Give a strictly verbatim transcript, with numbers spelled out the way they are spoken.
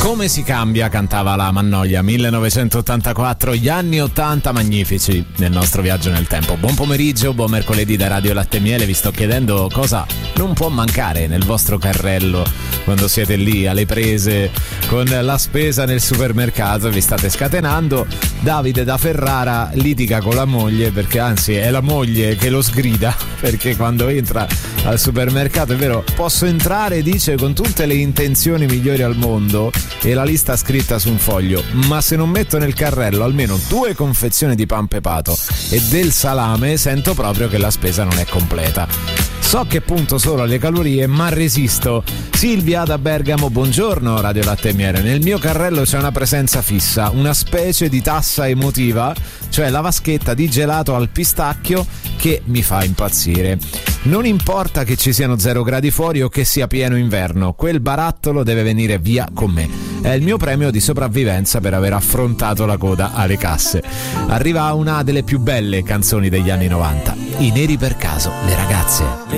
Come si cambia, cantava la Mannoia, millenovecentottantaquattro, gli anni ottanta magnifici nel nostro viaggio nel tempo. Buon pomeriggio, buon mercoledì da Radio Latte e Miele. Vi sto chiedendo cosa non può mancare nel vostro carrello quando siete lì alle prese con la spesa nel supermercato e vi state scatenando. Davide da Ferrara litiga con la moglie, perché anzi è la moglie che lo sgrida, perché quando entra al supermercato, è vero, posso entrare, dice, con tutte le intenzioni migliori al mondo e la lista scritta su un foglio, ma se non metto nel carrello almeno due confezioni di pan pepato e del salame, sento proprio che la spesa non è completa. So che punto solo alle calorie, ma resisto. Silvia da Bergamo, buongiorno Radio Latte e Miele. Nel mio carrello c'è una presenza fissa, una specie di tassa emotiva, cioè la vaschetta di gelato al pistacchio che mi fa impazzire. Non importa che ci siano zero gradi fuori o che sia pieno inverno, quel barattolo deve venire via con me. È il mio premio di sopravvivenza per aver affrontato la coda alle casse. Arriva una delle più belle canzoni degli anni novanta, I neri per caso, le ragazze.